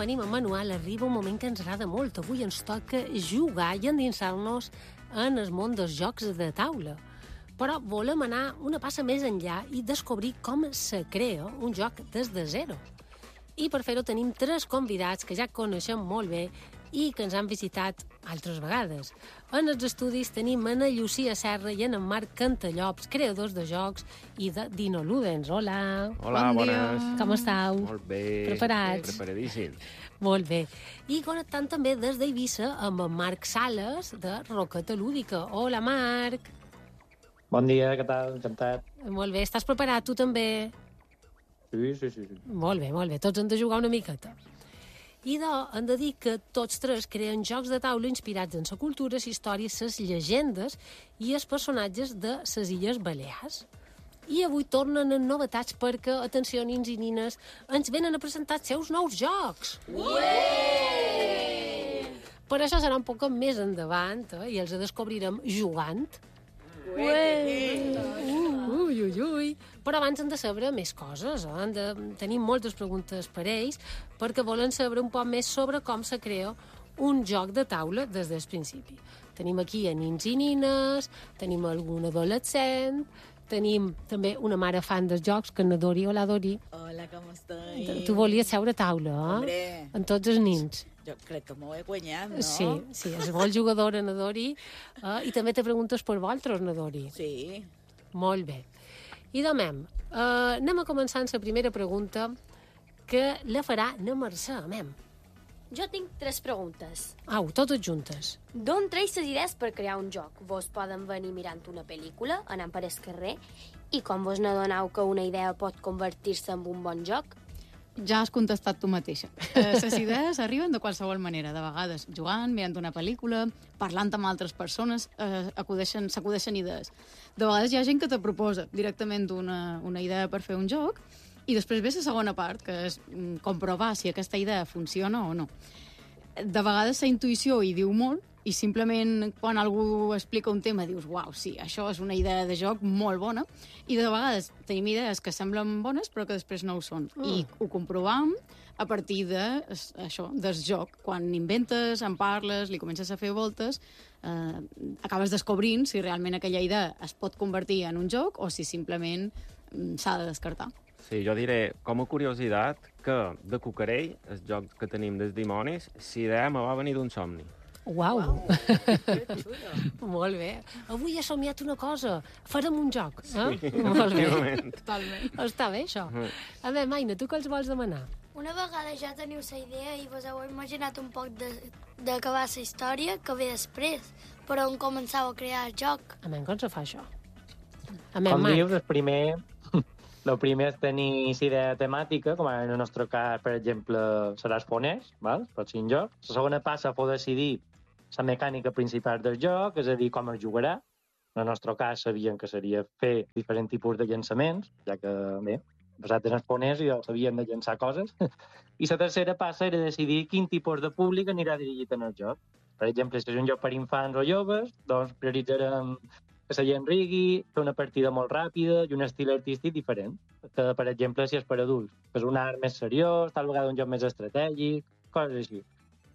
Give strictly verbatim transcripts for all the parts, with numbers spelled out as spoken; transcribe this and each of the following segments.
venim a Manuel, arriba un moment que ens agrada molt. Avui ens toca jugar i endinsar-nos en el món dels jocs de taula. Però volem anar una passa més enllà i descobrir com se crea un joc des de zero. I per fer-ho tenim tres convidats que ja coneixem molt bé i que ens han visitat altres vegades. En els estudis tenim en Llucia Serra i en Marc Cantallops, creadors de jocs i de Dino Ludens. Hola. Hola, bon bones. dia. Com estàu? Molt bé. Preparats? Preparadíssim. Molt bé. I connectant també des d'Eivissa amb en Marc Sales, de Roqueta Lúdica. Hola, Marc. Bon dia, què tal? Encantat. Molt bé. Estàs preparat, tu també? Sí, sí, sí. sí. Molt bé, molt bé. Tots hem de jugar una miqueta. I de, hem de dir que tots tres creen jocs de taula inspirats en la cultura, les històries, les llegendes i els personatges de les Illes Balears. I avui tornen en novetats perquè, atenció, nins i nines, ens venen a presentar els seus nous jocs. Ué! Per això serà un poc més endavant, eh? I els descobrirem jugant. Ué! Ui, ui, ui. Però abans hem de saber més coses. Eh? Hem de tenir moltes preguntes per ells perquè volen saber un poc més sobre com se crea un joc de taula des del principi. Tenim aquí a nins i nines, tenim algun adolescent, tenim també una mare fan dels jocs, que na Dori. Hola, Dori. Hola, com estàs? Tu volies seure a taula, eh? Hombre. En tots els nins. Jo crec que m'ho he guanyat, no? Sí, sí, és molt jugadora, na Dori. Eh? I també te preguntes per vosaltres, na Dori. Sí. Molt bé. I demem, uh, anem a començar amb la primera pregunta que la farà na Mercè, mem. Jo tinc tres preguntes. Au, totes juntes. D'on treus les idees per crear un joc? Vos poden venir mirant una pel·lícula, anant per el carrer, i com vos n'adoneu que una idea pot convertir-se en un bon joc? Ja has contestat tu mateixa. Eh, les idees arriben de qualsevol manera, de vegades jugant, mirant una pel·lícula, parlant amb altres persones, eh, acudeixen, s'acudeixen idees. De vegades hi ha gent que te proposa directament una, una idea per fer un joc i després ve la segona part, que és mm, comprovar si aquesta idea funciona o no. De vegades la intuïció hi diu molt i simplement quan algú explica un tema dius, uau, sí, això és una idea de joc molt bona, i de vegades tenim idees que semblen bones però que després no ho són. Mm. I ho comprovam a partir de, això, del joc. Quan inventes, en parles, li comences a fer voltes, eh, acabes descobrint si realment aquella idea es pot convertir en un joc o si simplement mm, s'ha de descartar. Sí, jo diré, com a curiositat, que de Cucarell, el joc que tenim dels dimonis, si idea me va venir d'un somni. Uau! Wow. Que xulo. Molt bé. Avui he somiat una cosa. Farem un joc. Eh? Sí, Molt bé. efectivament. Totalment. Està bé, això. Mhm. A veure, Maina, tu què els vols demanar? Una vegada ja teniu la idea i vos heu imaginat un poc de- d'acabar la història que ve després, però on començau a crear el joc. A menys com se fa això? A menys, Com Marc. dius, el primer, el primer és tenir la idea temàtica, com en el nostre cas, per exemple, serà els poners, val? Pot ser un joc. La segona passa fou decidir la mecànica principal del joc, és a dir, com es jugarà. En el nostre cas sabíem que seria fer diferents tipus de llançaments, ja que, bé, basat en els poners i sabien de llançar coses. I la tercera passa era decidir quin tipus de públic anirà dirigit en el joc. Per exemple, si és un joc per infants o joves, doncs prioritzarem que la gent rigui, fer una partida molt ràpida i un estil artístic diferent. Que, per exemple, si és per adults, que és un art més seriós, tal vegada un joc més estratègic, coses així.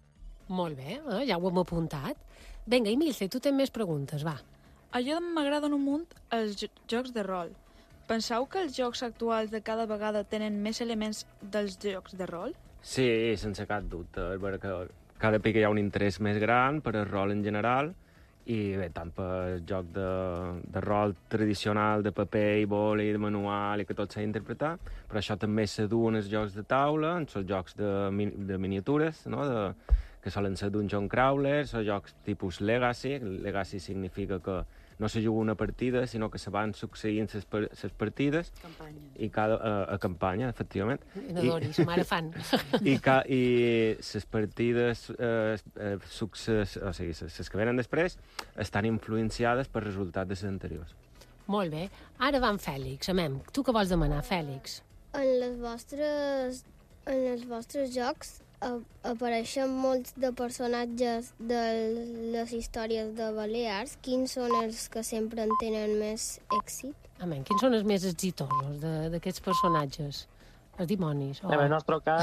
Molt bé, eh? Ja ho hem apuntat. Vinga, Emilce, tu tens més preguntes, va. A jo m'agraden un munt els jo- jocs de rol. Penseu que els jocs actuals de cada vegada tenen més elements dels jocs de rol? Sí, sense cap dubte. És vera que cada pica hi ha un interès més gran per al rol en general i bé, tant per joc de, de rol tradicional de paper i boli, de manual i que tot s'ha d'interpretar, però això també s'adú en els jocs de taula, en els jocs de, mi- de miniatures, no? de, que solen ser dungeon crawlers o jocs tipus Legacy. Legacy significa que no se juga una partida, sinó que se van succeint les par les partides Campanya. i cada, a, a campanya, efectivament. Na Dori, sa mare fan. I, ca, i les partides eh, eh, succés, o sigui, les que venen després estan influenciades per resultats de les anteriors. Molt bé. Ara va en Fèlix. Amem, tu què vols demanar, Fèlix? En les vostres, en els vostres jocs a, apareixen molts de personatges de les històries de Balears. Quins són els que sempre en tenen més èxit? Amem, quins són els més exitosos de- d'aquests personatges? Els dimonis. Oh. En el nostre cas,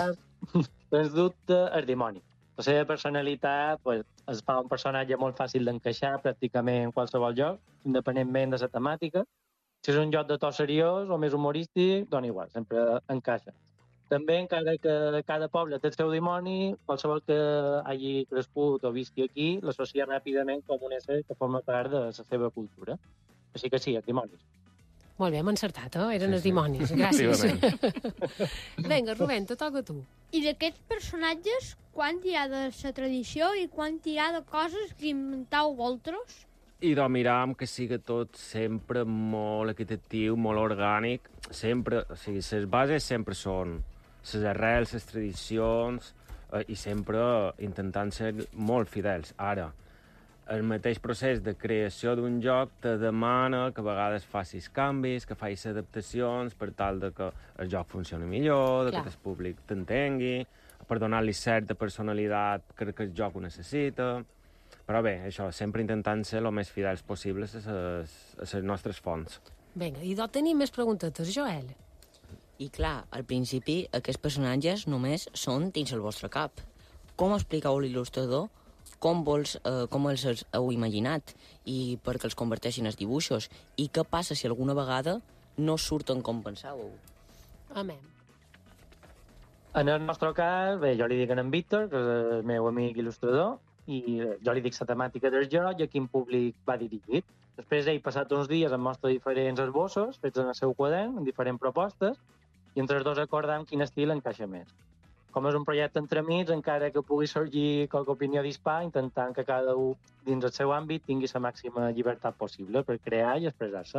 Sens dubte, el dimoni. La seva personalitat pues, es fa un personatge molt fàcil d'encaixar pràcticament en qualsevol joc, independentment de la temàtica. Si és un joc de to seriós o més humorístic, dona igual, sempre encaixa. També, encara que cada poble té el seu dimoni, qualsevol que hagi crescut o visqui aquí l'associa ràpidament com un ésser que forma part de la seva cultura. Així que sí, els dimonis. Molt bé, hem encertat, eh? Eren Sí, els sí. dimonis. Gràcies. Vinga, Rubén, te toca a tu. I d'aquests personatges, quant hi ha de la tradició i quant hi ha de coses que inventau vosaltres? I de miram que siga tot sempre molt equitatiu, molt orgànic. Sempre, o sigui, les bases sempre són les arrels, les tradicions, eh, i sempre intentant ser molt fidels. Ara, el mateix procés de creació d'un joc te demana que a vegades facis canvis, que facis adaptacions per tal de que el joc funcioni millor, de Clar. que el públic t'entengui, per donar-li certa personalitat que, que el joc ho necessita. Però bé, això, sempre intentant ser el més fidels possibles a les, a les nostres fonts. Vinga, i do tenim més preguntetes, Joel. I clar, al principi aquests personatges només són dins el vostre cap. Com explicau l'il·lustrador com, vols, eh, com els heu imaginat i perquè els converteixin en dibuixos? I què passa si alguna vegada no surten com pensàveu? Amén. En el nostre cas, bé, jo li dic a en Víctor, que és el meu amic il·lustrador, i jo li dic la temàtica del joc i a quin públic va dirigit. Després ell, passat uns dies, em mostra diferents esbossos fets en el seu quadern, amb diferents propostes, i entre els dos acordam quin estil encaixa més. Com és un projecte entre amics, encara que pugui sorgir qualque opinió dispar, intentant que cada un dins el seu àmbit tingui la màxima llibertat possible per crear i expressar-se.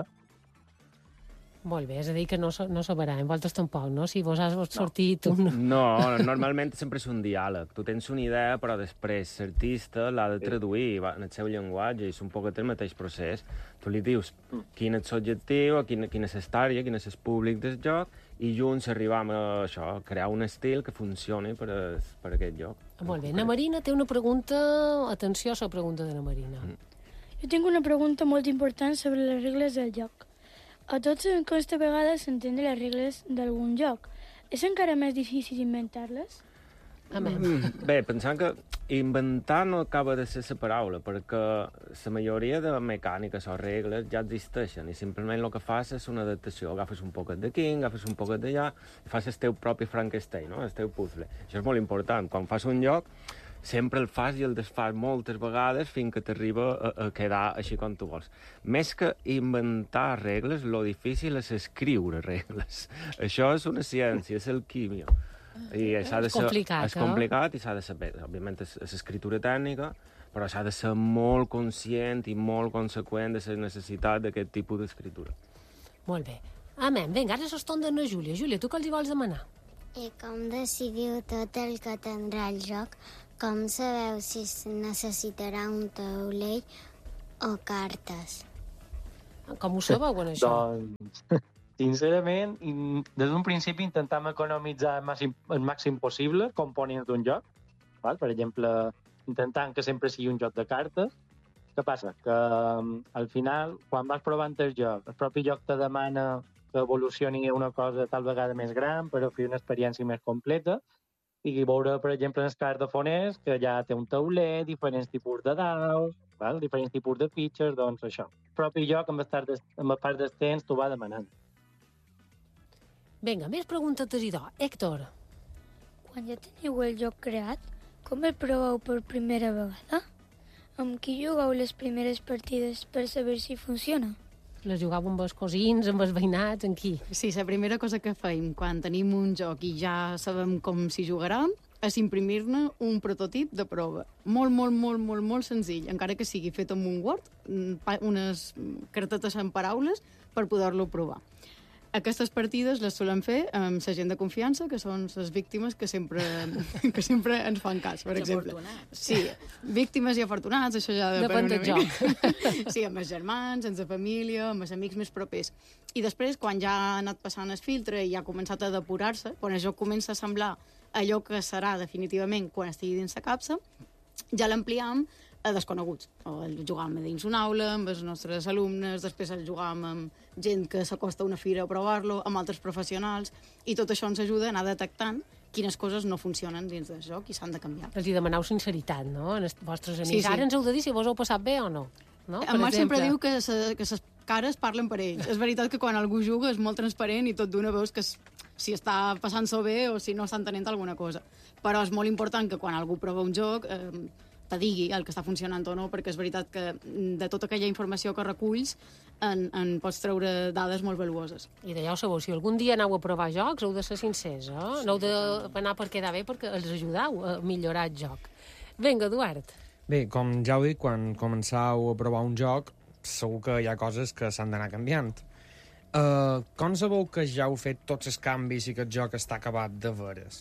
Molt bé, és a dir, que no, so- no sobraran, vosaltres tampoc, no? Si vos has sortit un... No, normalment sempre és un diàleg. Tu tens una idea, però després l'artista l'ha de traduir va, en el seu llenguatge, i és un poc el mateix procés. Tu li dius quin és l'objectiu, quina, quina és l'història, quin és el públic del joc, i junts arribam a això, a crear un estil que funcioni per, a, per a aquest joc. Molt bé, na Marina té una pregunta... Atenció a la pregunta de na Marina. Jo tinc una pregunta molt important sobre les regles del joc. A tots ens costa a vegades entendre les regles d'algun joc. És encara més difícil inventar-les? Amén. Mm, bé, pensant que inventar no acaba de ser la paraula, perquè la majoria de mecàniques o regles ja existeixen i simplement el que fas és una adaptació. Agafes un poquet d'aquí, agafes un poquet d'allà i fas el teu propi Frankenstein, no? El teu puzzle. Això és molt important. Quan fas un joc, sempre el fas i el desfas moltes vegades fins que t'arriba a, a quedar així com tu vols. Més que inventar regles, lo difícil és escriure regles. Això és una ciència, és alquímia. I s'ha de És ser, complicat, és eh? complicat i s'ha de saber. Òbviament és, és escritura tècnica, però s'ha de ser molt conscient i molt conseqüent de la necessitat d'aquest tipus d'escritura. Molt bé. Amén. Vinga, ara és estona de Júlia. Júlia, tu què els hi vols demanar? I com decidiu tot el que tindrà el joc? Com sabeu si es necessitarà un taulell o cartes? Com ho sabeu, en això? Doncs, sincerament, in- des d'un principi intentam economitzar el màxim, el màxim possible components d'un joc. Val? Per exemple, intentant que sempre sigui un joc de cartes. Què passa? Que um, al final, quan vas provant el joc, el propi joc te demana que evolucioni a una cosa tal vegada més gran per oferir una experiència més completa, i veure, per exemple, en els cartafoners, que ja té un tauler, diferents tipus de daus, val? Diferents tipus de fitxes, doncs això. El propi joc, amb el, part des, amb el part del temps, t'ho va demanant. Vinga, més preguntes i do. Héctor. Quan ja teniu el joc creat, com el proveu per primera vegada? Amb qui jugueu les primeres partides per saber si funciona? Les jugàvem amb els cosins, amb els veïnats, amb qui? Sí, la primera cosa que feim quan tenim un joc i ja sabem com s'hi jugarà és imprimir-ne un prototip de prova. Molt, molt, molt, molt, molt senzill, encara que sigui fet amb un Word, mm, pa- unes cartetes amb paraules per poder-lo provar. Aquestes partides les solem fer amb la gent de confiança, que són les víctimes que sempre, que sempre ens fan cas, per Els exemple. afortunats. Sí, víctimes i afortunats, això ja Depèn del una mica. Sí, amb els germans, amb la família, amb els amics més propers. I després, quan ja ha anat passant el filtre i ha començat a depurar-se, quan això comença a semblar allò que serà definitivament quan estigui dins la capsa, ja l'ampliam a desconeguts. O el jugàvem dins una aula, amb els nostres alumnes, després el jugàvem amb gent que s'acosta a una fira a provar-lo, amb altres professionals, i tot això ens ajuda a anar detectant quines coses no funcionen dins del joc i s'han de canviar. Els hi demaneu sinceritat, no?, en els vostres amics. Sí, sí. Ara ens heu de dir si vos heu passat bé o no. no? En Marc sempre diu que ses, que ses cares parlen per ells. És veritat que quan algú juga és molt transparent i tot d'una veus que es, si està passant-s'ho bé o si no està entenent alguna cosa. Però és molt important que quan algú prova un joc eh, te digui el que està funcionant o no, perquè és veritat que de tota aquella informació que reculls en, en pots treure dades molt valuoses. I de ja ho sabeu, si algun dia aneu a provar jocs, heu de ser sincers, eh? No heu d'anar per quedar bé perquè els ajudeu a millorar el joc. Vinga, Eduard. Bé, com ja heu dit, quan començau a provar un joc, segur que hi ha coses que s'han d'anar canviant. Uh, com sabeu que ja heu fet tots els canvis i que el joc està acabat de veres?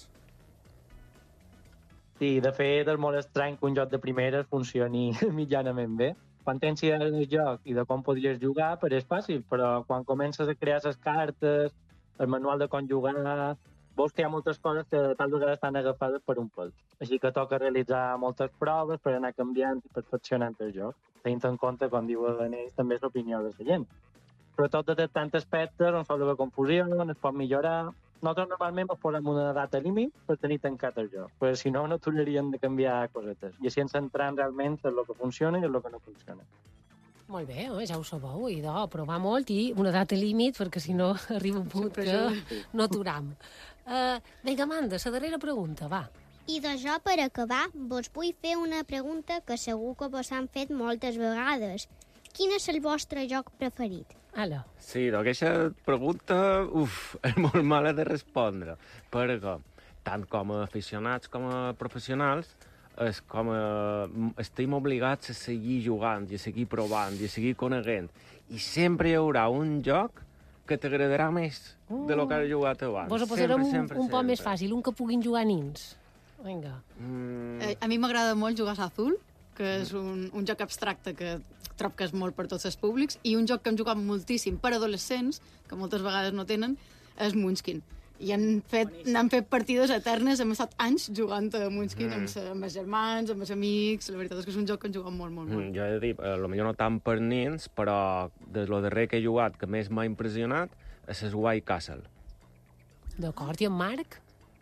Sí, de fet, és molt estrany que un joc de primeres funcioni mitjanament bé. Quan tens idea del joc i de com podries jugar, però és fàcil, però quan comences a crear les cartes, el manual de com jugar, veus que hi ha moltes coses que tal vegada estan agafades per un pèl. Així que toca realitzar moltes proves per anar canviant i perfeccionant el joc, tenint en compte, com diuen ells, també l'opinió de la gent. Però tot de tants aspectes on sol haver confusió, on es pot millorar. Nosaltres normalment ens posem una data límit per tenir tancat el joc, perquè si no, no aturaríem de canviar cosetes. I així ens centrem realment en el que funciona i en el que no funciona. Molt bé, eh? Ja ho sabeu, i de provar molt i una data límit, perquè si no arriba un punt que no aturam. Uh, vinga, Amanda, la darrera pregunta, va. I de jo, per acabar, vos vull fer una pregunta que segur que vos han fet moltes vegades. Quin és el vostre joc preferit? Ala. Sí, d'aquesta pregunta, uf, és molt mala de respondre, perquè tant com a aficionats com a professionals, és com a, estem obligats a seguir jugant i a seguir provant i a seguir coneguent. I sempre hi haurà un joc que t'agradarà més uh. de lo que has jugat abans. Vos ho posarem un, sempre, un poc més fàcil, un que puguin jugar nins. Vinga. Mm. Eh, a mi m'agrada molt jugar a Azul, que és un, un joc abstracte que trob que és molt per tots els públics, i un joc que hem jugat moltíssim per adolescents, que moltes vegades no tenen, és Munchkin. I han fet, n'han fet partides eternes, hem estat anys jugant a Munchkin mm. amb, amb els germans, amb els amics. La veritat és que és un joc que hem jugat molt, molt, molt. Mm, jo he de dir, eh, potser no tant per nens, però de lo darrer que he jugat que més m'ha impressionat és el White Castle. D'acord, i en Marc?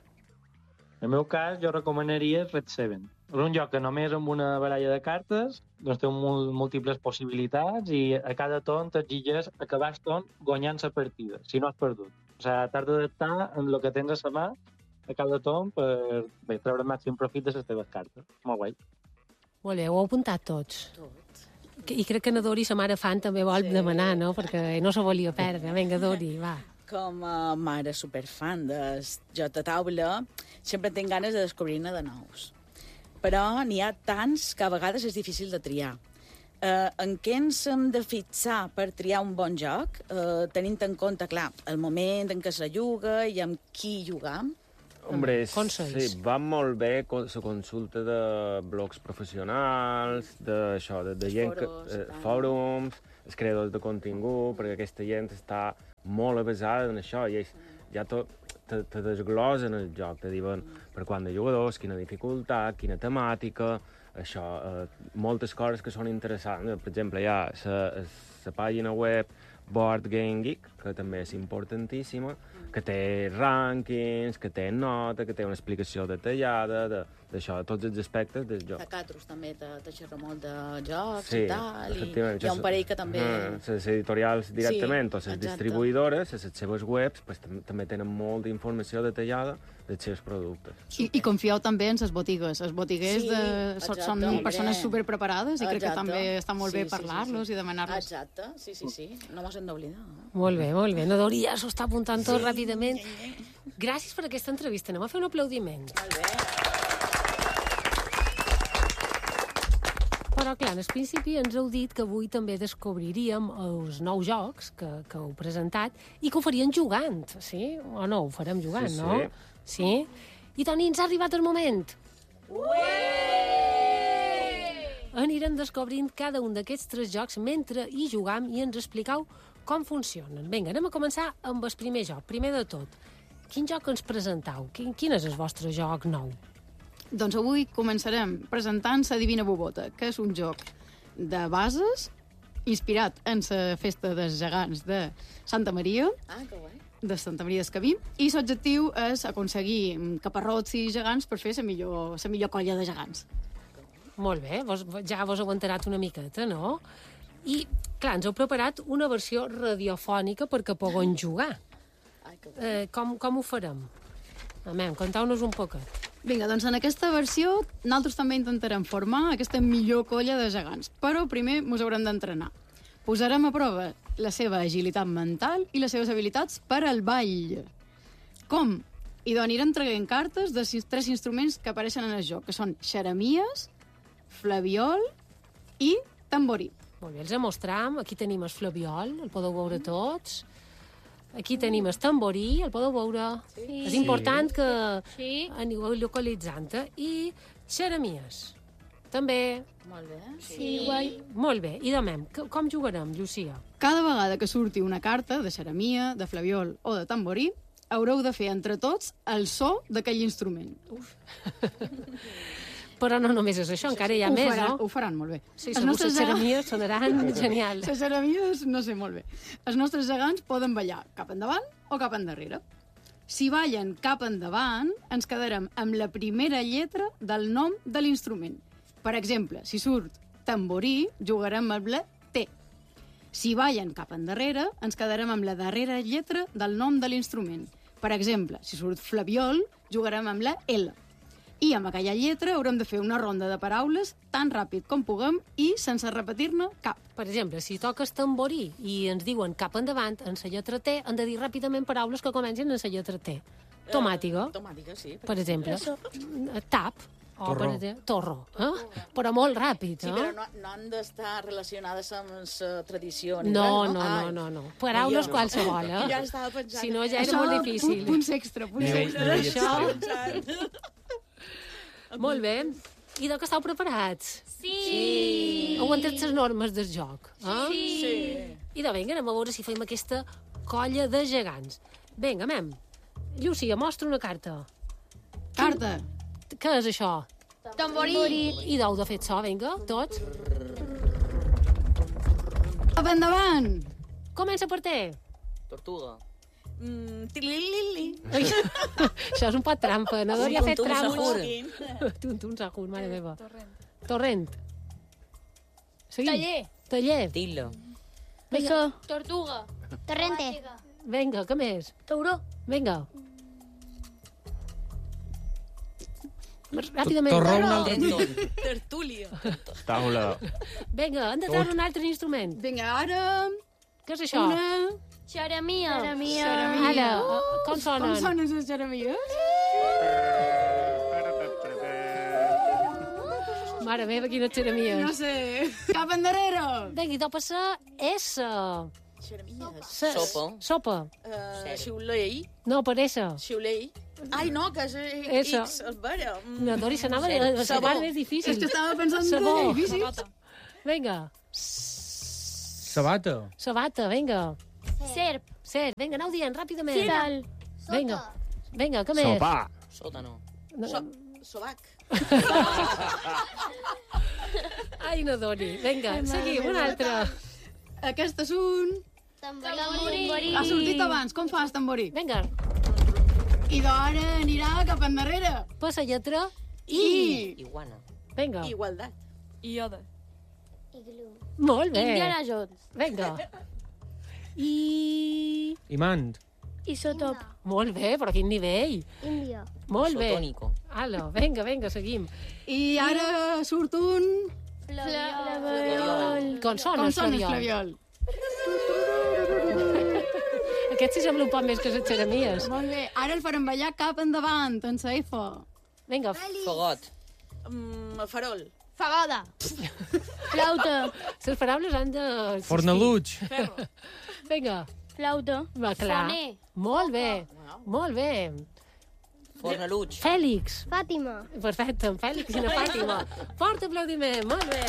En el meu cas, jo recomanaria Red Seven. És un joc que només amb una baralla de cartes doncs té mul múltiples possibilitats i a cada torn t'exigeix acabar el torn guanyant la partida, si no has perdut. O sigui, t'has d'adaptar en el que tens a la mà a cada torn per bé, treure el màxim profit de les teves cartes. Molt guai. Molt bé, ho heu apuntat tots. Tots. I crec que na Dori, sa mare fan, també vol sí. demanar, no? Perquè no se volia perdre. Vinga, Dori, va. Com a mare superfan de joc de taula, sempre tinc ganes de descobrir-ne de nous. Però n'hi ha tants que a vegades és difícil de triar. Eh, en què ens hem de fixar per triar un bon joc, eh, tenint en compte, clar, el moment en què se juga i amb qui jugar? Hombre, sí, va molt bé la consulta de blogs professionals, de, això, de, de gent que, eh, fòrums, els creadors de contingut, perquè aquesta gent està molt avesada en això i ells ja tot te, te desglosen el joc, te diuen per quant de jugadors, quina dificultat, quina temàtica, això, eh, moltes coses que són interessants. Per exemple, hi ha la pàgina web Board Game Geek, que també és importantíssima, que té rànquings, que té nota, que té una explicació detallada d'això, de tots els aspectes del joc. De Catrus també te, te xerra molt de jocs sí, i tal, i hi ha un parell que també... Uh, les editorials directament, sí, o les exacte. distribuïdores, les seves webs, pues, també tenen molta informació detallada dels seus productes. I, i confieu també en les botigues. Els botiguers sí, de, exacte, són hombre. persones superpreparades i exacte. crec que també està molt sí, bé parlar-los sí, sí, sí. i demanar-los. Exacte, sí, sí, sí. No mos hem d'oblidar. Eh? Molt bé, molt bé. No, Dori ja s'ho està apuntant tot sí. ràpidament. Gràcies per aquesta entrevista. Anem a fer un aplaudiment. Molt bé. Però, clar, al principi ens heu dit que avui també descobriríem els nous jocs que, que heu presentat i que ho farien jugant, sí? O no, ho farem jugant, sí, no? Sí. Sí? I, Toni, ens ha arribat el moment. Ué! Anirem descobrint cada un d'aquests tres jocs mentre hi jugam i ens expliqueu com funcionen. Vinga, anem a començar amb el primer joc. Primer de tot, quin joc ens presentau? Quin, quin és el vostre joc nou? Doncs avui començarem presentant la Divina Bobota, que és un joc de bases inspirat en la festa dels gegants de Santa Maria. Ah, que guai. de Santa Maria d'Escabí, i l'objectiu és aconseguir caparrots i gegants per fer la millor, la millor colla de gegants. Molt bé, vos, ja vos heu enterat una miqueta, no? I, clar, ens heu preparat una versió radiofònica perquè puguem jugar. Eh, com, com ho farem? Amem, contau-nos un poquet. Vinga, doncs en aquesta versió nosaltres també intentarem formar aquesta millor colla de gegants, però primer ens haurem d'entrenar. Posarem a prova la seva agilitat mental i les seves habilitats per al ball. Com? I doncs anirem traient cartes de tres instruments que apareixen en el joc, que són xeremies, flabiol i tamborí. Molt bé, els mostram. Aquí tenim el flabiol, el podeu veure tots. Aquí tenim el tamborí, el podeu veure. Sí. És important que sí. aneu localitzant. I xeremies. També. Molt bé. Sí, guai. Molt bé. I demem, com jugarem, Llucia? Cada vegada que surti una carta de xeremia, de flabiol o de tamborí, haureu de fer entre tots el so d'aquell instrument. Uf. Però no només és això, encara hi ha ho més, faran, no? Ho faran molt bé. Sí, segur que les xeremies sonaran genials. Les xeremies, no sé, molt bé. Els nostres gegants poden ballar cap endavant o cap endarrere. Si ballen cap endavant, ens quedarem amb la primera lletra del nom de l'instrument. Per exemple, si surt tamborí, jugarem amb la T. Si ballen cap endarrere, ens quedarem amb la darrera lletra del nom de l'instrument. Per exemple, si surt flabiol, jugarem amb la L. I amb aquella lletra haurem de fer una ronda de paraules tan ràpid com puguem i sense repetir-ne cap. Per exemple, si toques tamborí i ens diuen cap endavant, en la lletra T, hem de dir ràpidament paraules que comencin en la lletra T. Tomàtica. Uh, tomàtica, sí. Per exemple. Tap. O, Torró. per exemple, torró. Eh? Però molt ràpid, Sí, eh? però no, no han d'estar relacionades amb la tradició. ni No, res, no, no, Ai. no, no. Paraules Jo- qualsevol, eh? Ja estava pensant. Si no, ja era Això, molt difícil. Punts, punts extra, punts Nivell- extra. nivell Això... Molt bé. I de que estàu preparats? Sí! sí. Heu entès les normes del joc? Eh? Sí. I de vinga, anem a veure si fem aquesta colla de gegants. Vinga, mem. Llúcia, mostra una carta. Carta. Què és això? Tamborí. I deu de fer so, vinga, tots. Cap endavant. Comença per té. Tortuga. Mm, tililili. Ai, això és un pot trampa, no hauria fet Tum, tum, trampa. sahur. Tum, tum, sahur, mare meva. Torrent. Torrent. Seguim. Taller. Taller. Tilo. Vinga, Tortuga. Torrente. vinga, què més? Tauró. Vinga. Ràpidament. Torró un altre. Tendon. Tertúlia. Taula. Vinga, hem de treure un altre instrument. Vinga, ara... Què és això? Una... Xeremia. Xeremia. Ara, uh, com sonen? Com sonen les xeremies? Mare meva, quines xeremies. No sé. Cap endarrere. Vinga, i topa sa S. Xeremies. Sa- Sopa. Sopa. Uh, xiulei. No, per S. Xiulei. Ai, no, que és Eso. X. És vera. Mm. No, Dori, s'anava a la Sabó. part més difícil. És que estava pensant Sabó. de difícils. Vinga. Sabata. Sabata, vinga. Serp. Cert, vinga, aneu dient ràpidament. Sal. Vinga. Vinga, què més? Sopar. Sòtano. No, So, sobac. Ai, no, Dori. Vinga, seguim, un altre. Aquest és un... Tamborí. Ha sortit abans. Com fas, tamborí? Vinga, I d'ara anirà cap endarrere. passa lletra. I... Iguana. Vinga, Igualtat. Ioda. molt bé. Indiana Jones. Vinga. I... Imant. Isotop. Molt bé, però quin nivell. Índia. Molt bé. Sotónico. Ala, vinga, vinga, seguim. I ara surt un... Flabiol. Com sona Com el sona el flabiol? flabiol? Aquest sí sembla un poc més que les xeremies. Molt bé. Ara el farem ballar cap endavant, en sa F. Vinga, Fagot. Mm, farol. Fagada. Flauta. les paraules han de... Fornaluig. Vinga, Flauta. va, clar. Foner. Molt bé, molt bé. Fornaluig. Fèlix. Fàtima. Perfecte, en Fèlix i na Fàtima. Fort aplaudiment, molt bé.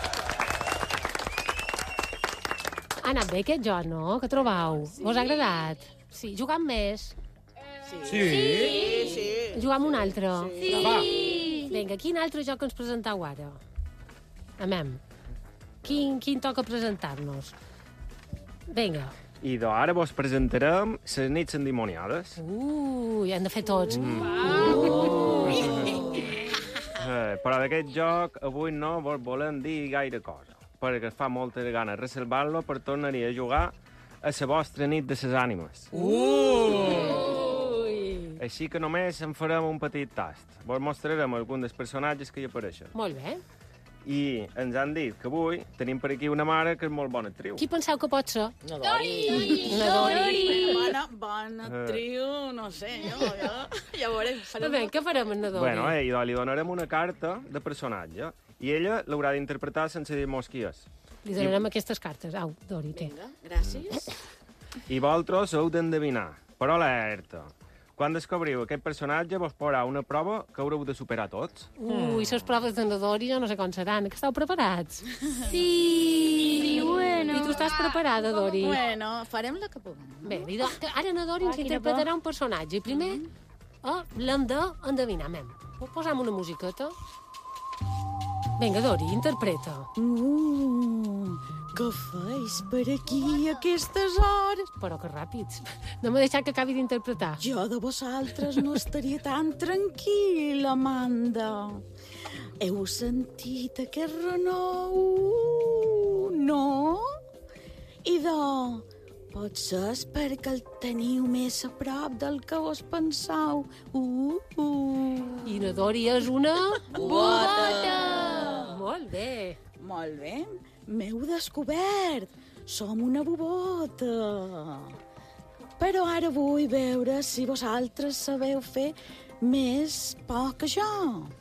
Ha anat bé aquest joc, no? Què trobau? Vos ha agradat? Sí, jugar amb més. Sí. Sí, sí. Jugar amb un altre. Sí. Va. Vinga, quin altre joc ens presentau ara? Amem. Quin, quin toca presentar-nos? Vinga, I doncs ara vos presentarem les nits endimoniades. Uh, i han de fer tots. Mm. Uh. Eh, però d'aquest joc avui no vos volem dir gaire cosa, perquè es fa molta gana reservar-lo per tornar-hi a jugar a la vostra nit de ses ànimes. Uh. Així que només en farem un petit tast. Vos mostrarem algun dels personatges que hi apareixen. Molt bé. I ens han dit que avui tenim per aquí una mare que és molt bona actriu. Qui penseu que pot ser? No, Dori! Una Dori! Bona, bona actriu, no sé, jo, ja, ja veurem. Farem... Bé, què farem amb la Dori? Bueno, eh, i doncs li donarem una carta de personatge i ella l'haurà d'interpretar sense dir-mos qui és. Li donarem I... aquestes cartes. Au, Dori, té. Vinga, gràcies. I vosaltres heu d'endevinar. Però alerta. Quan descobriu aquest personatge vos posarà una prova que haureu de superar tots. Ui, les proves de la Dori jo no sé com seran. Que esteu preparats? Sí! Sí, bueno. I tu estàs preparada, Dori? Bueno, farem la que puguem. Bé, i do... ara la Dori ens interpretarà un personatge. I primer oh, l'hem d'endevinar, mem. Posa'm una musiqueta. Vinga, Dori, interpreta. Uh, què feis per aquí a aquestes hores? Però que ràpids. No m'ha deixat que acabi d'interpretar. Jo de vosaltres no estaria tan tranquil·la, Amanda. Heu sentit aquest renou? No? I de... Potser és perquè el teniu més a prop del que vos pensau. Uh, uh. I la Dori és una... Bubota! Molt bé. Molt bé. M'heu descobert. Som una bubota. Però ara vull veure si vosaltres sabeu fer més por que jo.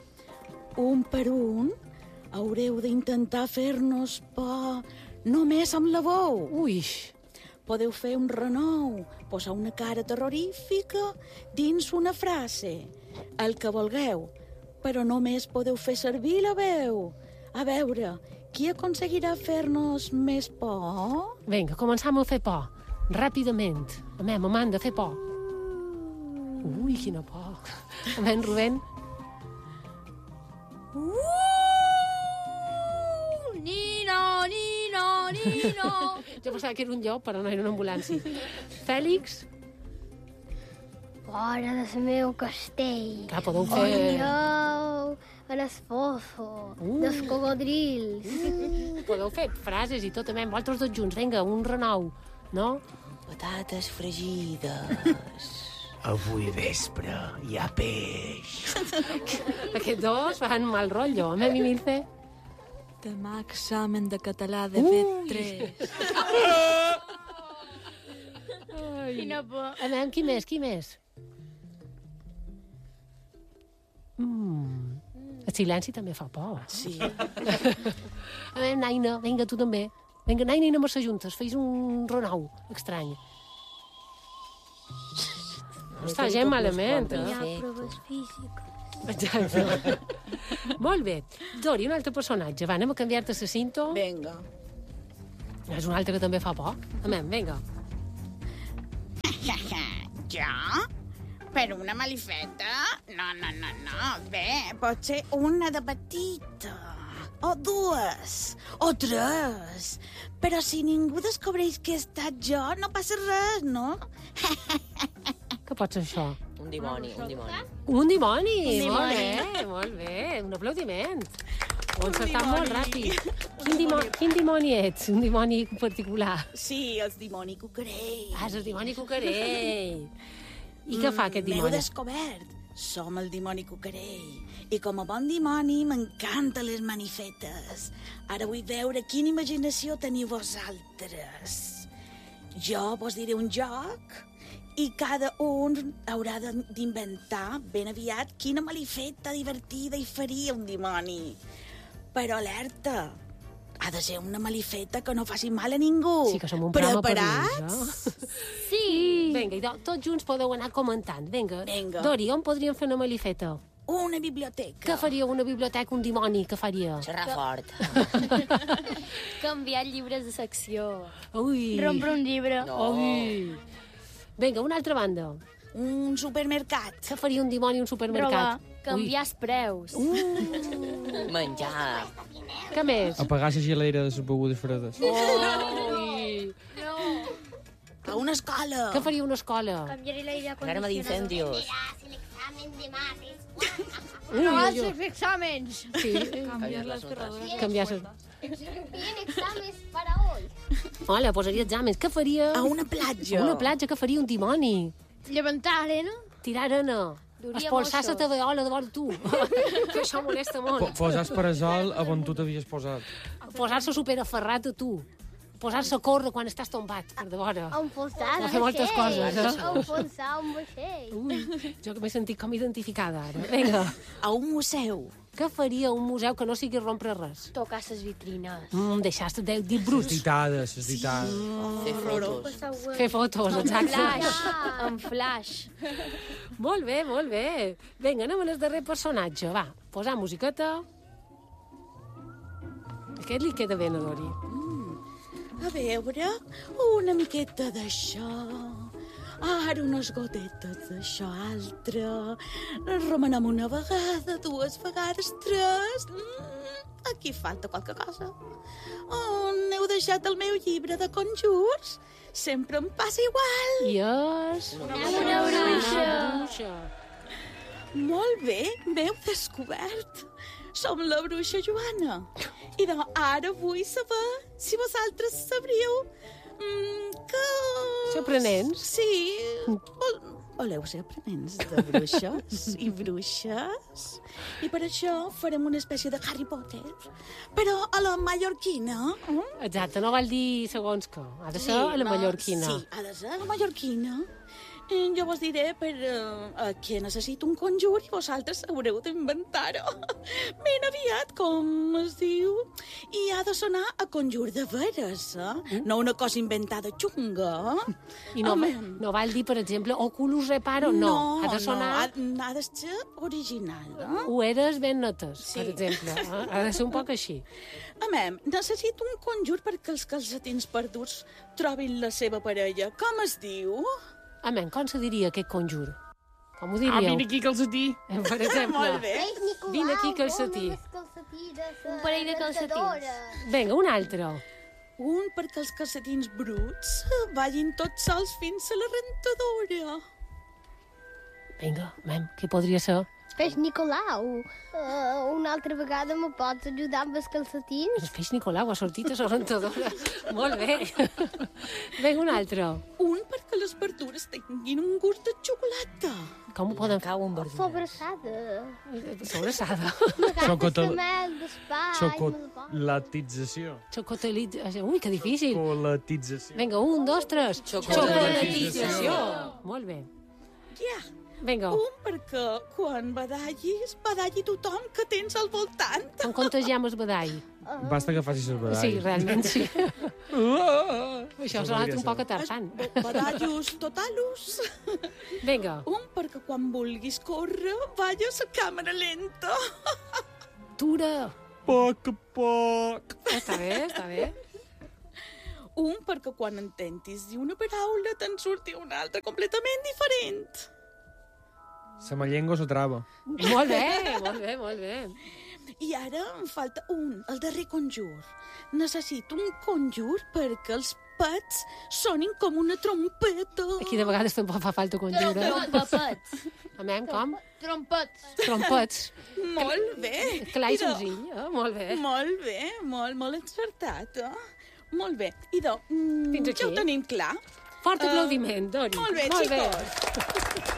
Un per un haureu d'intentar fer-nos por només amb la veu. Ui. Podeu fer un renou, posar una cara terrorífica dins una frase, el que vulgueu, però només podeu fer servir la veu. A veure, qui aconseguirà fer-nos més por? Vinga, començam a fer por. Ràpidament. Amem, Amanda, fer por. Ui, quina por. Amem, Rubén. Uh! Nino, Nino, Nino. Jo pensava que era un llop, però no era una ambulància. Fèlix? Fora del meu castell. Clar, podeu fer... Aneu en el fosso uh. dels cocodrils. Uh, podeu fer frases i tot, també, vosaltres tots junts. Vinga, un renou, no? Patates fregides. Avui vespre hi ha peix. Aquests dos fan mal rotllo. Amem i Milce? Demà examen de català de B tres. Quina por. Amem, qui més, qui més? Mm. El silenci també fa por. Sí. Amem, Naina, vinga, tu també. Vinga, Naina i Mercè juntes, feis un renou estrany. No està gent malament, eh? Hi ha proves físiques. Exacte. Molt bé. Dori, un altre personatge. Va, anem a canviar-te la cinto. Vinga. És un altre que també fa por. Amem, vinga. Jo? Per una malifeta? No, no, no, no. Bé, pot ser una de petita. O dues. O tres. Però si ningú descobreix que he estat jo, no passa res, no? Què pot ser això? Un dimoni, un dimoni. Un dimoni! Un dimoni. Molt bé, molt bé. Un aplaudiment. Ho han encertat molt ràpid. Quin dimoni, quin dimoni ets? Un dimoni particular? Sí, els dimoni cucarell. Ah, és el dimoni cucarell. I què fa aquest dimoni? M'heu descobert. Som el dimoni cucarell. I com a bon dimoni m'encanten les manifetes. Ara vull veure quina imaginació teniu vosaltres. Jo vos diré un joc i cada un haurà d'inventar ben aviat quina malifeta divertida hi faria un dimoni. Però alerta, ha de ser una malifeta que no faci mal a ningú. Sí, que som un programa Preparats? per sí! Vinga, i tots junts podeu anar comentant. Vinga. Vinga. Dori, on podríem fer una malifeta? Una biblioteca. Què faria una biblioteca, un dimoni? Què faria? Serà Que- fort. Canviar llibres de secció. Ui! Rompre un llibre. No. Ui! Vinga, una altra banda. Un supermercat. Què faria un dimoni a un supermercat? Canviar els preus. Uh, Menjar. què més? Apagar la gelera de les begudes fredes. Ui! A una escola. Què faria una escola? Canviaré l'aire Alarma d'incendios. Ui, Abans ui, ui. els exàmens. Sí. Canviar les carregadores. Canviar les... Bien exámenes para hoy. Hola, posaria exàmens. Què faria? A una platja. A una platja, què faria un dimoni? Llevantar arena. Tirar arena. Duria Espolsar la mossos. taveola de vora tu. Que això molesta Po molt. Posar parasol on tu t'havies posat. Posar-se superaferrat a tu. Posar-se a córrer quan estàs tombat per de vora. Enfonsar Va fer moltes coses, eh? Enfonsar un vaixell. Ui, jo que m'he sentit com identificada ara. Vinga. A un museu. Què faria un museu que no sigui rompre res? Tocar ses vitrines. Mm, Deixar-se de dir Les bruts. ditades, les ditades. Fer fotos. Fer fotos, exacte. Flash. En flash. Molt bé, molt bé. Vinga, anem al darrer personatge. Va, posar musiqueta. Aquest li queda bé, a Dori. A veure, una miqueta d'això. Ara unes gotetes d'això altre. Remenem una vegada, dues vegades, tres. Mm, aquí falta qualque cosa. On heu deixat el meu llibre de conjurs? Sempre em passa igual. I és... Una Una bruixa. bruixa. Molt bé, m'heu descobert. Som la bruixa Joana. I de, ara vull saber si vosaltres sabríeu mm, que... Ser aprenents? Sí. Vol, voleu ser aprenents de bruixes i bruixes? I per això farem una espècie de Harry Potter, però a la mallorquina. Eh? Exacte, no val dir segons què. Ha de ser a la no, mallorquina. Sí, ha de ser a la mallorquina. Eh, Jo vos diré per uh, que necessito un conjur i vosaltres haureu d'inventar-ho. Ben aviat, com es diu. I ha de sonar a conjur de veres, eh? Mm? No una cosa inventada xunga. I no, Home. no val dir, per exemple, Oculus Reparo, no. Ha de sonar... no, ha, ha de ser original, eh? Ho eres ben netes, Sí. per exemple. Eh? Ha de ser un poc així. Home, necessito un conjur perquè els calcetins perduts trobin la seva parella. Com es diu? Amén, com se diria aquest conjur? Com ho Ah, diríeu? vine aquí, calcetí. Eh, Per exemple. Molt bé. Vine aquí, calcetí. Un parell de calcetins. Vinga, un altre. Un perquè els calcetins bruts vagin tots sols fins a la rentadora. Vinga, mem, què podria ser? Peix Nicolau, uh, una altra vegada me pots ajudar amb els calcetins? El peix Nicolau ha sortit a la rentadora. Molt bé. Vinga, un altre. Un perquè les verdures tinguin un gust de xocolata. Com ho poden fer? Cau en verdura. Sobrassada. Sobrassada. M'agafa Xocotel- la mel d'espai. Xocolatització. Xocotelit... Ui, que difícil. Xocolatització. Vinga, un, dos, tres. Xocolatització. Molt bé. Ja. Vinga, Un perquè quan badallis, badalli tothom que tens al voltant. em contagiem el badall. Basta que facis el badall. Sí, realment sí. Uh, Això ha sonat un poc atarfant. Badallos totalos. Vinga, Un perquè quan vulguis córrer, vayas a càmera lenta. dura. Poc a poc. Està bé, està bé. Un perquè quan intentis dir una paraula te'n surti una altra completament diferent. Se me llengua se trava. Molt bé, molt bé, molt bé. I ara em falta un, el darrer conjur. Necessito un conjur perquè els pets sonin com una trompeta. Aquí de vegades tampoc fa falta conjura. Trompapets. Amem, com? Trompets. Trompets. Molt bé. Clar i Idò, senzill, eh? Molt bé. Molt bé, molt, molt encertat, eh? Molt bé. Idò, mm, Fins aquí. ja ho tenim clar. Fort Eh, aplaudiment, Dori. Molt bé, molt bé. xicos.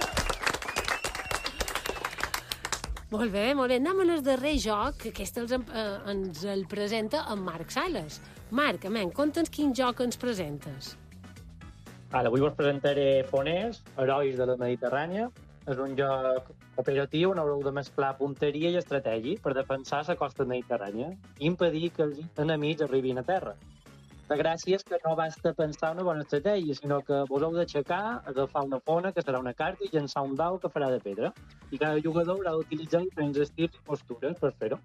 Molt bé, molt bé. Anem al darrer joc, que aquest els, eh, ens el presenta en Marc Sales. Marc, amén, conta'ns quin joc ens presentes. Ara, avui vos presentaré Foners, Herois de la Mediterrània. És un joc operatiu on haureu de mesclar punteria i estratègia per defensar la costa mediterrània i impedir que els enemics arribin a terra. La gràcia és que no basta pensar una bona estratègia, sinó que vos heu d'aixecar, agafar una fona, que serà una carta, i llançar un dau que farà de pedra. I cada jugador haurà d'utilitzar diferents estils i postures per fer-ho.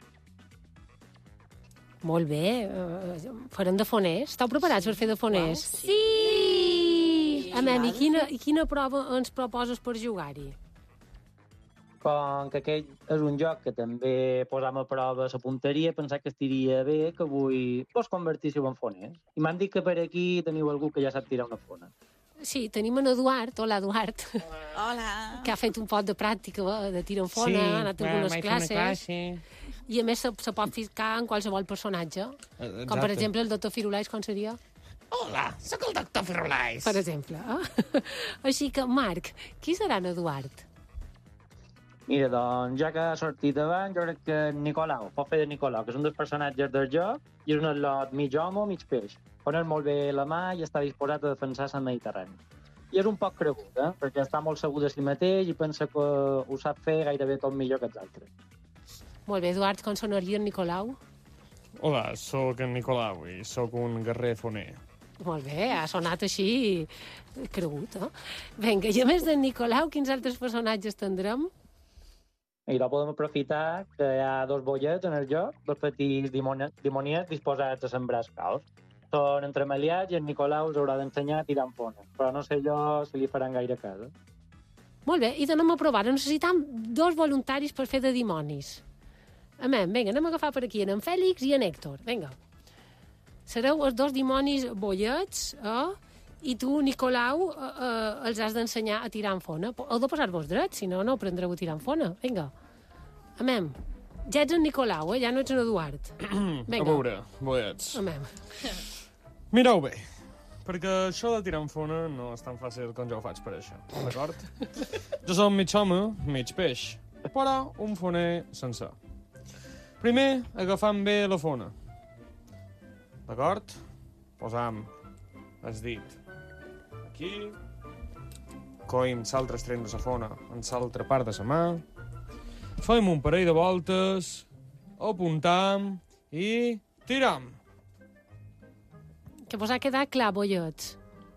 Molt bé. Uh, farem de foners. Esteu preparats per fer de foners? Sí! Amén, i quina, i quina prova ens proposes per jugar-hi? Com que aquest és un joc que també posam a prova la punteria, pensar que estiria bé que avui vos convertíssiu en foners. I m'han dit que per aquí teniu algú que ja sap tirar una fona. Sí, tenim en Eduard, hola Eduard, Hola. que ha fet un pot de pràctica eh, de tir en fona, Sí, ha anat a va, algunes vaig fer una classes, classe. i a més se, se pot ficar en qualsevol personatge, Exacte. com per exemple el doctor Firulais, com seria? Hola, sóc el doctor Firulais. Per exemple. Eh? Així que, Marc, qui serà en Eduard? Mira, doncs, ja que ha sortit abans, jo crec que Nicolau, pot fer de Nicolau, que és un dels personatges del joc, i és un atlot mig homo, mig peix. Coneix molt bé la mà i està disposat a defensar-se al Mediterrani. I és un poc cregut, eh? Perquè està molt segur de si mateix i pensa que ho sap fer gairebé tot millor que els altres. Molt bé, Eduard, com sonaria en Nicolau? Hola, sóc en Nicolau i sóc un guerrer foner. Molt bé, ha sonat així cregut, eh? Vinga, i a més d'en Nicolau, quins altres personatges tindrem? I ara podem aprofitar que hi ha dos bollets en el joc, dos petits dimoni- dimoniets disposats a sembrar caos. Són entremaliats i en Nicolau us haurà d'ensenyar a tirar en fona, però no sé jo si li faran gaire cas. Eh? Molt bé, i anem a provar. Necessitam dos voluntaris per fer de dimonis. Amem, vinga, anem a agafar per aquí en Fèlix i en Héctor. Vinga. Sereu els dos dimonis bollets, eh? I tu, Nicolau, eh, eh, els has d'ensenyar a tirar en fona. Heu de posar-vos drets, si no, no aprendreu a tirar en fona. Vinga. Amem. Ja ets en Nicolau, eh? Ja no ets en Eduard. A veure, boets. Amem. Mireu bé, perquè això de tirar en fona no és tan fàcil com jo ho faig per això, d'acord? Jo som mig home, mig peix, però un foner sencer. Primer, agafam bé la fona. D'acord? Posam el dit aquí, coim l'altre extrem de la fona en l'altra part de la mà, fem un parell de voltes, apuntam i tiram. Que vos ha quedat clar, bollets?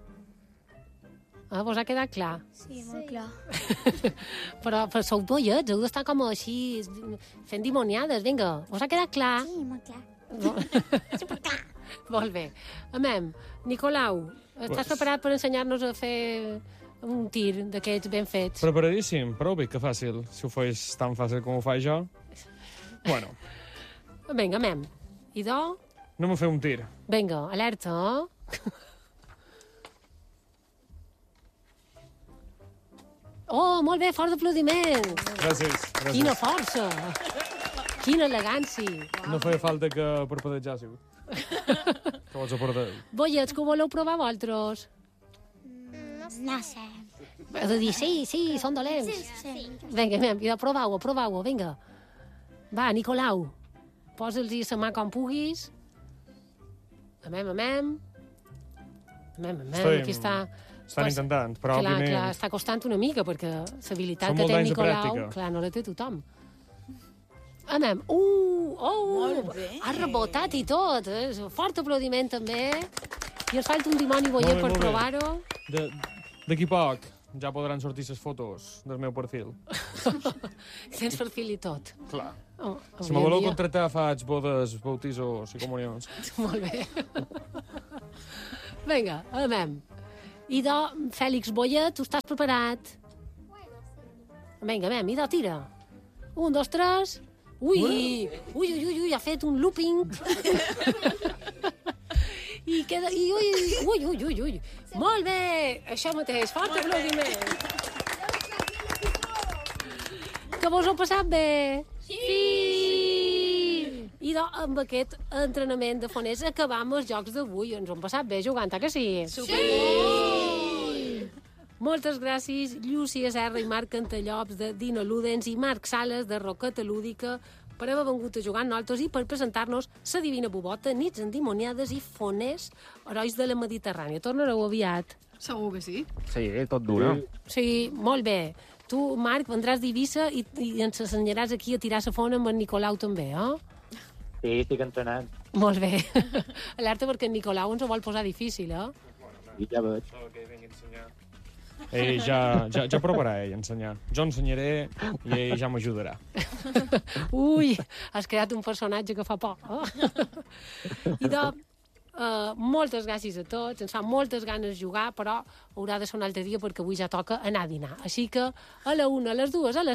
Ah, vos ha quedat clar? Sí, molt clar. però, però sou bollets, heu d'estar com així fent dimoniades, vinga. Vos ha quedat clar? Sí, molt clar. Superclar. Molt bé. Amem, Nicolau, estàs preparat per ensenyar-nos a fer un tir d'aquests ben fets? Preparadíssim, prou bé que fàcil. Si ho fes tan fàcil com ho faig jo... Bueno. Vinga, amem. I do? Anem a fer un tir. Vinga, alerta, eh? Oh, molt bé, fort d'aplaudiment. Gràcies, gràcies. Quina força. Quina elegància. No feia falta que parpadejássiu. Que vos aporteu. Bollets, que ho voleu provar vosaltres? No sé. Heu de dir, sí, sí, són dolents. Sí. Vinga, vinga, provau-ho, provau-ho, vinga. Va, Nicolau, posa'ls-hi la mà com puguis. Amem, amem. Amem, amem, Estem, aquí està... Estan Pues, intentant, però clar, primer... clar, està costant una mica, perquè l'habilitat Són que molts té anys de Nicolau, pràctica. clar, no la té tothom. Amem. Uh, oh, Molt bé. ha rebotat i tot. Eh? Fort aplaudiment, també. I ens falta un dimoni bollet Molt bé, per molt bé. provar-ho. De- D'aquí poc ja podran sortir les fotos del meu perfil. Tens perfil i tot. Clar. Oh, Si avui me en voleu dia- contractar, faig bodes, bautizos i comunions. Molt bé. Vinga, amem. Idò, Fèlix Bollet, tu estàs preparat? Vinga, amem, Idò, tira. Un, dos, tres... Ui, ui, ui, ui, ui, ha fet un looping. I queda... I, ui, ui, ui, ui, ui. Molt bé, això mateix, fort aplaudiment. Que vos ho passat bé? Sí! I do, amb aquest entrenament de foners acabam els jocs d'avui. Ens ho hem passat bé jugant, eh que sí? Sí! Moltes gràcies, Llúcia Serra i Marc Cantallops de Dino Ludens i Marc Sales de Roqueta Lúdica per haver vengut a jugar amb nosaltres i per presentar-nos la Divina Bubota, nits endimoniades i foners, herois de la Mediterrània. Tornareu aviat. Segur que sí. Sí, tot dura. Sí, molt bé. Tu, Marc, vendràs d'Eivissa i, i ens ensenyaràs aquí a tirar la fona amb en Nicolau també, eh? Sí, estic entrenant. Molt bé. Alerta perquè en Nicolau ens ho vol posar difícil, eh? I ja veig. Ell ja, ja, ja provarà ell ensenyar. Jo ensenyaré i ell ja m'ajudarà. Ui, has creat un personatge que fa por. Eh? I de, uh, moltes gràcies a tots, ens fa moltes ganes jugar, però haurà de ser un altre dia perquè avui ja toca anar a dinar. Així que a la una, a les dues, a les